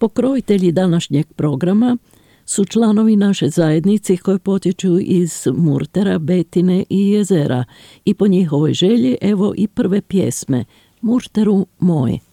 Pokrovitelji današnjeg programa su članovi naše zajednice koji potječu iz Murtera, Betine i Jezera i po njihovoj želji evo i prve pjesme Murteru moj.